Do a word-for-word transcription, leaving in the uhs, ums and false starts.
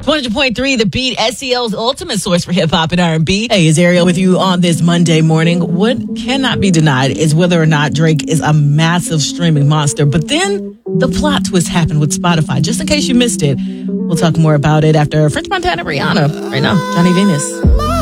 one hundred point three The Beat, S E L's ultimate source for hip-hop and R and B. Hey, it's Ariel with you on this Monday morning. What cannot be denied is whether or not Drake is a massive streaming monster. But then the plot twist happened with Spotify. Just in case you missed it, we'll talk more about it after French Montana Rihanna. Right now, Johnny Venus.